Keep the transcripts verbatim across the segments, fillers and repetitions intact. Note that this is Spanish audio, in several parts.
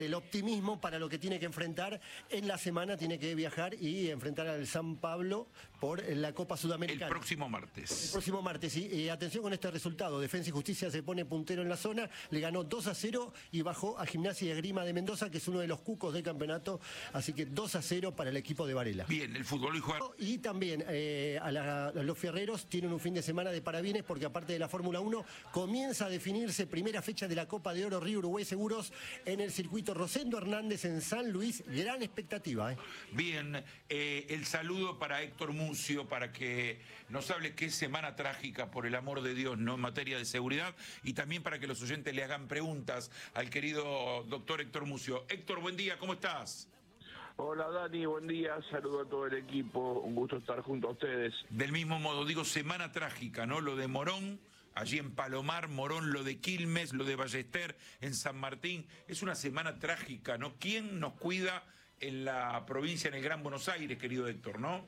El optimismo para lo que tiene que enfrentar en la semana, tiene que viajar y enfrentar al San Pablo por la Copa Sudamericana. El próximo martes. El próximo martes, sí. Eh, atención con este resultado. Defensa y Justicia se pone puntero en la zona, le ganó dos a cero y bajó a Gimnasia y Esgrima de Mendoza, que es uno de los cucos del campeonato, así que dos a cero para el equipo de Varela. Bien, el fútbol y jugar. Y también eh, a, la, a los fierreros tienen un fin de semana de parabienes porque aparte de la Fórmula uno, comienza a definirse primera fecha de la Copa de Oro Río Uruguay Seguros en el circuito Rosendo Hernández en San Luis. Gran expectativa. ¿eh? Bien, eh, el saludo para Héctor Mucio, para que nos hable qué semana trágica, por el amor de Dios, ¿no? En materia de seguridad, y también para que los oyentes le hagan preguntas al querido doctor Héctor Mucio. Héctor, buen día, ¿cómo estás? Hola Dani, buen día, saludo a todo el equipo, un gusto estar junto a ustedes. Del mismo modo, digo, semana trágica, ¿no? Lo de Morón, allí en Palomar, Morón, lo de Quilmes, lo de Ballester, en San Martín, es una semana trágica, ¿no? ¿Quién nos cuida en la provincia, en el Gran Buenos Aires, querido Héctor, no?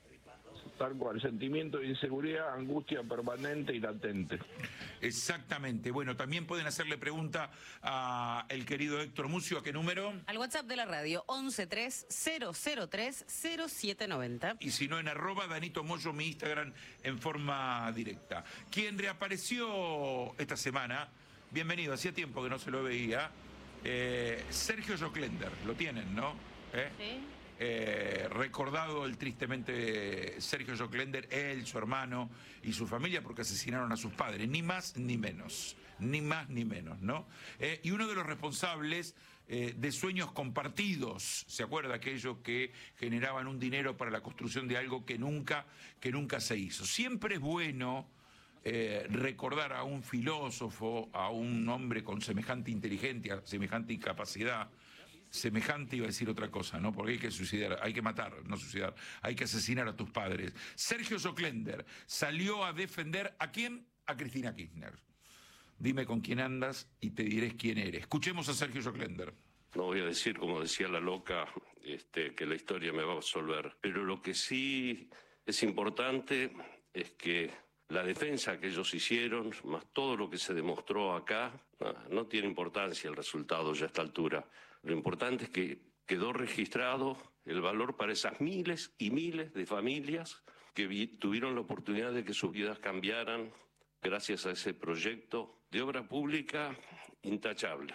Tal cual, sentimiento de inseguridad, angustia permanente y latente. Exactamente. Bueno, también pueden hacerle pregunta a el querido Héctor Mucio. ¿A qué número? Al WhatsApp de la radio, once tres cero cero tres cero siete noventa. Y si no, en arroba Danito Moyo, mi Instagram, en forma directa. Quien reapareció esta semana, bienvenido, hacía tiempo que no se lo veía, eh, Sergio Joclender, lo tienen, ¿no? ¿Eh? Sí. Eh, recordado el tristemente Sergio Joclender, él, su hermano y su familia, porque asesinaron a sus padres, ni más ni menos, ni más ni menos, ¿no? Eh, y uno de los responsables eh, de Sueños Compartidos, ¿se acuerda? Aquellos que generaban un dinero para la construcción de algo que nunca, que nunca se hizo. Siempre es bueno eh, recordar a un filósofo, a un hombre con semejante inteligencia, semejante incapacidad, semejante, iba a decir otra cosa, ¿no? Porque hay que suicidar, hay que matar, no suicidar, hay que asesinar a tus padres. Sergio Joclender salió a defender ¿a quién? A Cristina Kirchner. Dime con quién andas y te diré quién eres. Escuchemos a Sergio Joclender. No voy a decir, como decía la loca, este, que la historia me va a absolver, pero lo que sí es importante es que la defensa que ellos hicieron, más todo lo que se demostró acá, no, no tiene importancia el resultado ya a esta altura. Lo importante es que quedó registrado el valor para esas miles y miles de familias que vi, tuvieron la oportunidad de que sus vidas cambiaran gracias a ese proyecto de obra pública intachable.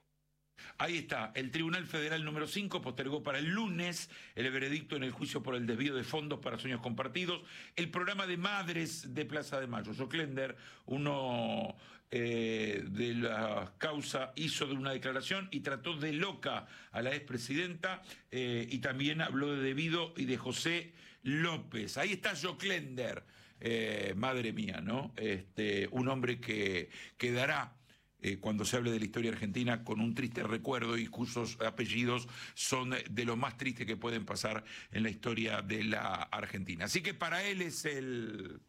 Ahí está, el Tribunal Federal número cinco postergó para el lunes el veredicto en el juicio por el desvío de fondos para Sueños Compartidos. El programa de madres de Plaza de Mayo, Joclender, uno eh, de la causa, hizo de una declaración y trató de loca a la expresidenta eh, y también habló de Debido y de José López. Ahí está Joclender, eh, madre mía, ¿no? Este, un hombre que quedará Eh, cuando se hable de la historia argentina con un triste recuerdo y cuyos apellidos son de lo más triste que pueden pasar en la historia de la Argentina. Así que para él es el...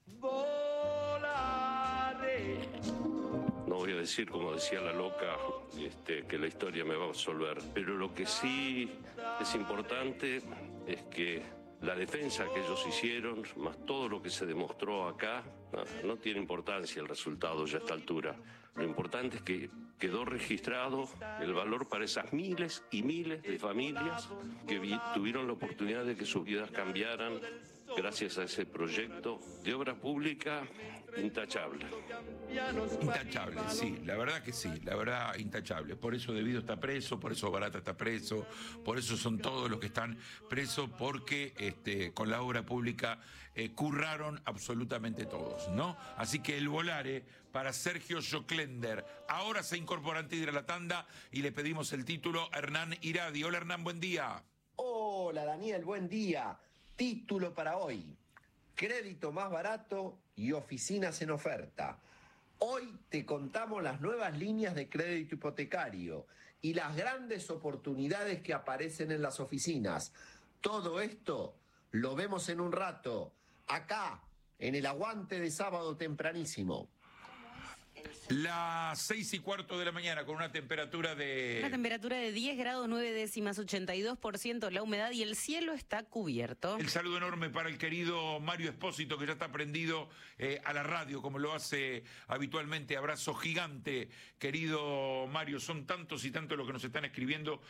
Volaré. No voy a decir, como decía la loca, este, que la historia me va a absolver, pero lo que sí es importante es que la defensa que ellos hicieron, más todo lo que se demostró acá, no, no tiene importancia el resultado ya a esta altura. Lo importante es que quedó registrado el valor para esas miles y miles de familias que vi, tuvieron la oportunidad de que sus vidas cambiaran gracias a ese proyecto de obra pública intachable. Intachable, sí, la verdad que sí, la verdad intachable. Por eso Debido está preso, por eso Barata está preso, por eso son todos los que están presos, porque este, con la obra pública eh, curraron absolutamente todos, ¿no? Así que el volare para Sergio Joclender. Ahora se incorpora antes de ir a la tanda y le pedimos el título a Hernán Iradi. Hola Hernán, buen día. Hola Daniel, buen día. Título para hoy: crédito más barato y oficinas en oferta. Hoy te contamos las nuevas líneas de crédito hipotecario y las grandes oportunidades que aparecen en las oficinas. Todo esto lo vemos en un rato, acá, en el Aguante de Sábado Tempranísimo. Las seis y cuarto de la mañana con una temperatura de... Una temperatura de diez grados nueve décimas, ochenta y dos por ciento la humedad y el cielo está cubierto. El saludo enorme para el querido Mario Espósito, que ya está prendido eh, a la radio, como lo hace habitualmente. Abrazo gigante, querido Mario. Son tantos y tantos los que nos están escribiendo